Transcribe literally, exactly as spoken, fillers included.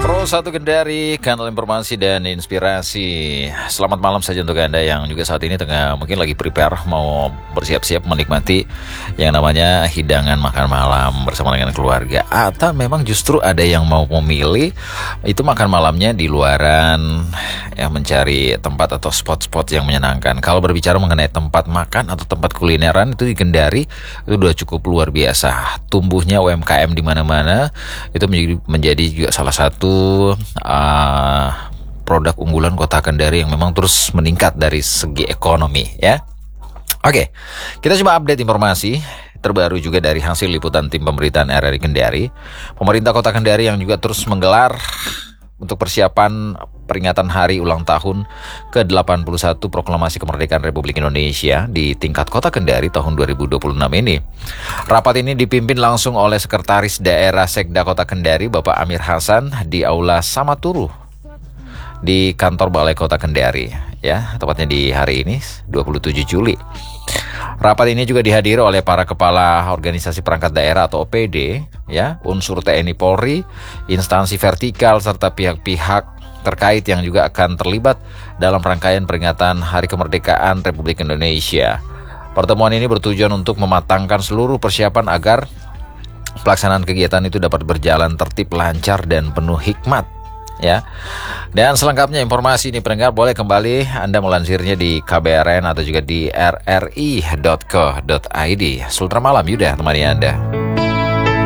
Pro satu Kendari, kanal informasi dan inspirasi. Selamat malam saja untuk Anda yang juga saat ini tengah mungkin lagi prepare mau bersiap-siap menikmati yang namanya hidangan makan malam bersama dengan keluarga, atau memang justru ada yang mau memilih itu makan malamnya di luaran, ya, mencari tempat atau spot-spot yang menyenangkan. Kalau berbicara mengenai tempat makan atau tempat kulineran itu di Kendari itu udah cukup luar biasa. Tumbuhnya U M K M di mana-mana itu menjadi, menjadi juga salah satu uh, produk unggulan Kota Kendari yang memang terus meningkat dari segi ekonomi, ya. Oke, kita coba update informasi terbaru juga dari hasil liputan tim pemberitaan R R I Kendari. Pemerintah Kota Kendari yang juga terus menggelar untuk persiapan peringatan hari ulang tahun ke delapan puluh satu Proklamasi Kemerdekaan Republik Indonesia di tingkat Kota Kendari tahun dua ribu dua puluh enam ini. Rapat ini dipimpin langsung oleh Sekretaris Daerah Sekda Kota Kendari Bapak Amir Hasan di Aula Samaturu di kantor Balai Kota Kendari, ya, tepatnya di hari ini dua puluh tujuh Juli. Rapat ini juga dihadiri oleh para kepala organisasi perangkat daerah atau O P D, ya, unsur T N I Polri, instansi vertikal serta pihak-pihak terkait yang juga akan terlibat dalam rangkaian peringatan Hari Kemerdekaan Republik Indonesia. Pertemuan ini bertujuan untuk mematangkan seluruh persiapan agar pelaksanaan kegiatan itu dapat berjalan tertib, lancar, dan penuh hikmat, ya. Dan selengkapnya informasi ini pendengar boleh kembali Anda melansirnya di K B R N atau juga di r r i dot co dot i d. Sultra malam Yuda temani Anda.